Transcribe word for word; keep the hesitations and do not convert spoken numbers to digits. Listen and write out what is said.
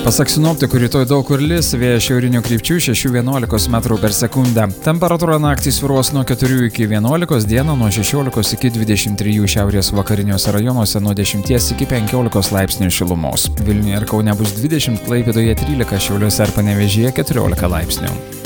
Pasak sinoptikų, rytoj daug kur lis, vėjas šiaurinių krypčių šešių vienuolikos metrų per sekundę. Temperatūra naktį svyruos nuo keturių iki vienuolikos, dieną nuo šešiolikos iki dvidešimt trijų, šiaurės vakariniuose rajonuose nuo dešimties iki penkiolikos laipsnių šilumos. Vilniuje ir Kaune bus dvidešimt, Klaipėdoje trylika, Šiauliuose ir Panevėžyje keturiolika laipsnių.